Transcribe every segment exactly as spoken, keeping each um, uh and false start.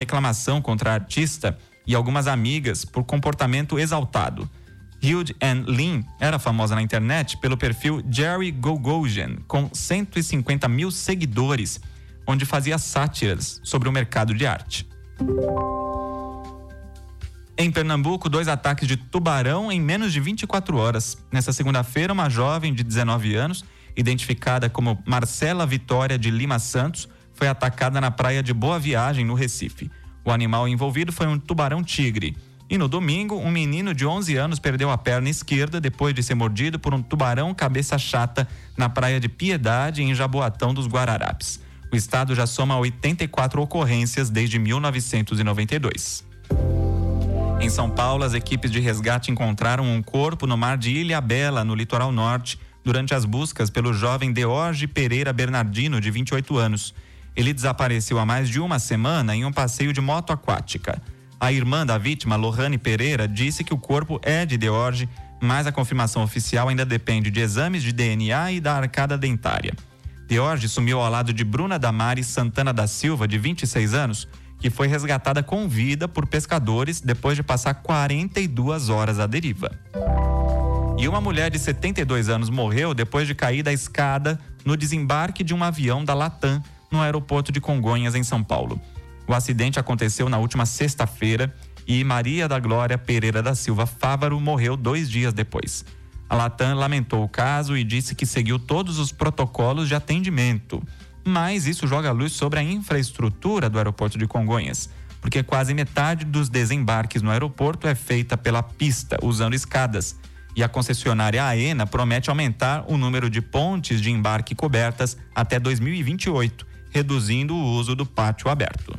reclamação contra a artista e algumas amigas por comportamento exaltado. Hilde Ann Lin era famosa na internet pelo perfil Jerry Gogosian, com cento e cinquenta mil seguidores, onde fazia sátiras sobre o mercado de arte. Em Pernambuco, dois ataques de tubarão em menos de vinte e quatro horas. Nessa segunda-feira, uma jovem de dezenove anos, identificada como Marcela Vitória de Lima Santos, foi atacada na praia de Boa Viagem, no Recife. O animal envolvido foi um tubarão-tigre. E no domingo, um menino de onze anos perdeu a perna esquerda depois de ser mordido por um tubarão cabeça chata na praia de Piedade, em Jaboatão dos Guararapes. O estado já soma oitenta e quatro ocorrências desde mil novecentos e noventa e dois. Em São Paulo, as equipes de resgate encontraram um corpo no mar de Ilhabela, no litoral norte, durante as buscas pelo jovem Deorge Pereira Bernardino, de vinte e oito anos. Ele desapareceu há mais de uma semana em um passeio de moto aquática. A irmã da vítima, Lohane Pereira, disse que o corpo é de Deorge, mas a confirmação oficial ainda depende de exames de D N A e da arcada dentária. Deorge sumiu ao lado de Bruna Damares Santana da Silva, de vinte e seis anos, que foi resgatada com vida por pescadores depois de passar quarenta e duas horas à deriva. E uma mulher de setenta e dois anos morreu depois de cair da escada no desembarque de um avião da Latam no aeroporto de Congonhas, em São Paulo. O acidente aconteceu na última sexta-feira e Maria da Glória Pereira da Silva Fávaro morreu dois dias depois. A Latam lamentou o caso e disse que seguiu todos os protocolos de atendimento. Mas isso joga luz sobre a infraestrutura do aeroporto de Congonhas, porque quase metade dos desembarques no aeroporto é feita pela pista, usando escadas. E a concessionária AENA promete aumentar o número de pontes de embarque cobertas até dois mil e vinte e oito, reduzindo o uso do pátio aberto.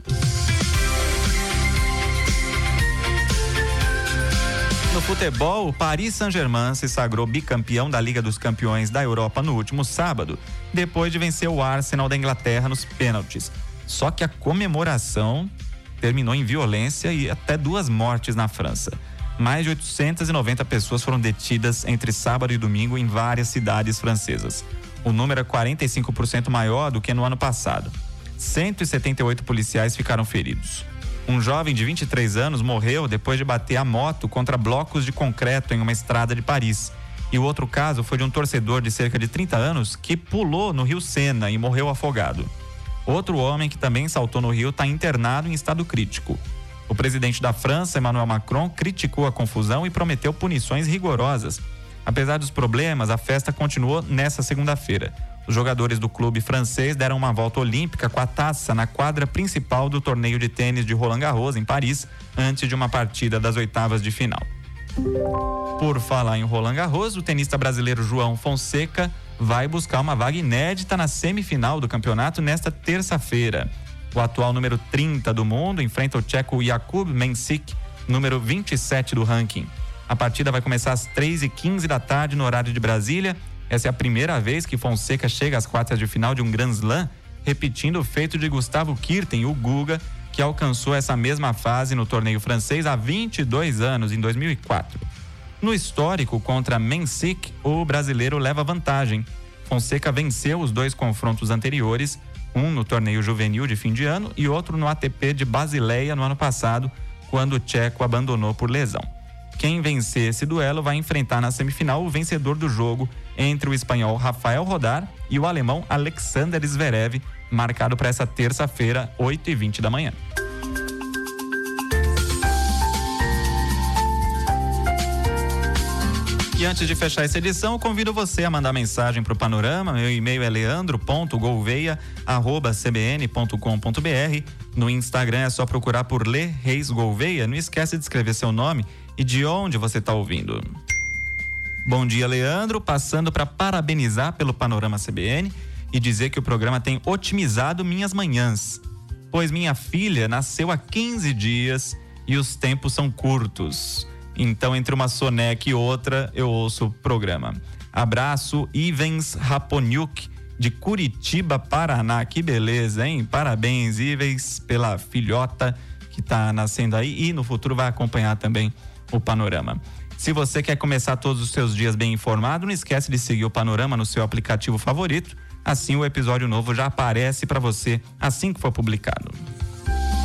No futebol, o Paris Saint-Germain se sagrou bicampeão da Liga dos Campeões da Europa no último sábado, depois de vencer o Arsenal da Inglaterra nos pênaltis. Só que a comemoração terminou em violência e até duas mortes na França. Mais de oitocentas e noventa pessoas foram detidas entre sábado e domingo em várias cidades francesas. O número é quarenta e cinco por cento maior do que no ano passado. cento e setenta e oito policiais ficaram feridos. Um jovem de vinte e três anos morreu depois de bater a moto contra blocos de concreto em uma estrada de Paris. E o outro caso foi de um torcedor de cerca de trinta anos que pulou no rio Sena e morreu afogado. Outro homem que também saltou no rio está internado em estado crítico. O presidente da França, Emmanuel Macron, criticou a confusão e prometeu punições rigorosas. Apesar dos problemas, a festa continuou nesta segunda-feira. Os jogadores do clube francês deram uma volta olímpica com a taça na quadra principal do torneio de tênis de Roland Garros, em Paris, antes de uma partida das oitavas de final. Por falar em Roland Garros, o tenista brasileiro João Fonseca vai buscar uma vaga inédita na semifinal do campeonato nesta terça-feira. O atual número trinta do mundo enfrenta o tcheco Jakub Mensik, número vinte e sete do ranking. A partida vai começar às três e quinze da tarde no horário de Brasília. Essa é a primeira vez que Fonseca chega às quartas de final de um Grand Slam, repetindo o feito de Gustavo Kirten, o Guga, que alcançou essa mesma fase no torneio francês há vinte e dois anos, em dois mil e quatro. No histórico contra Mensik, o brasileiro leva vantagem. Fonseca venceu os dois confrontos anteriores, um no torneio juvenil de fim de ano e outro no A T P de Basileia no ano passado, quando o tcheco abandonou por lesão. Quem vencer esse duelo vai enfrentar na semifinal o vencedor do jogo entre o espanhol Rafael Rodar e o alemão Alexander Zverev, marcado para essa terça-feira, oito e vinte da manhã. E antes de fechar essa edição, eu convido você a mandar mensagem para o Panorama. Meu e-mail é leandro ponto gouveia arroba c b n ponto com ponto b r. No Instagram é só procurar por Lê Reis Gouveia. Não esquece de escrever seu nome e de onde você está ouvindo. Bom dia, Leandro. Passando para parabenizar pelo Panorama C B N e dizer que o programa tem otimizado minhas manhãs, pois minha filha nasceu há quinze dias e os tempos são curtos. Então, entre uma soneca e outra, eu ouço o programa. Abraço, Ivens Raponiuk, de Curitiba, Paraná. Que beleza, hein? Parabéns, Ivens, pela filhota que tá nascendo aí e no futuro vai acompanhar também o Panorama. Se você quer começar todos os seus dias bem informado, não esquece de seguir o Panorama no seu aplicativo favorito. Assim, o episódio novo já aparece para você assim que for publicado.